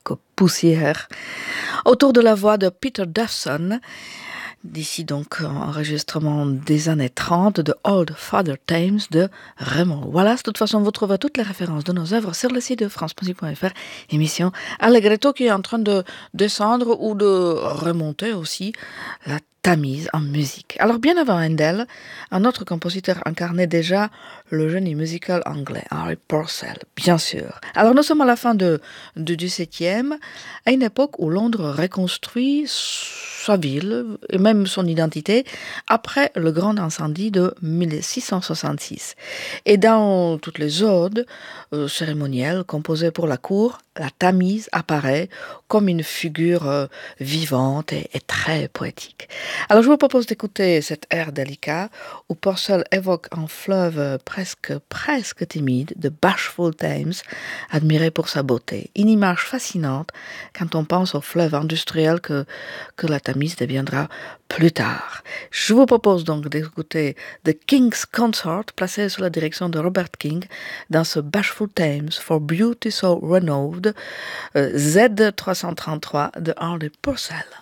que poussière. Autour de la voix de Peter Dawson, d'ici donc enregistrement des années 30 de Old Father Thames de Raymond Wallace. De toute façon, vous trouverez toutes les références de nos œuvres sur le site de francemusique.fr, émission Allegretto qui est en train de descendre ou de remonter aussi la Tamise en musique. Alors bien avant Handel, un autre compositeur incarnait déjà le génie musical anglais, Harry Purcell, bien sûr. Alors nous sommes à la fin du XVIIe, à une époque où Londres reconstruit sa ville et même son identité après le grand incendie de 1666. Et dans toutes les odes cérémonielles composées pour la cour, la Tamise apparaît comme une figure vivante et très poétique. Alors je vous propose d'écouter cet air délicat où Purcell évoque un fleuve presque timide de Bashful Thames, admiré pour sa beauté. Une image fascinante quand on pense au fleuve industriel que la Tamise deviendra plus tard. Je vous propose donc d'écouter The King's Consort, placé sous la direction de Robert King, dans ce Bashful Thames for Beauty So Renowned, Z333 de Harry Purcell.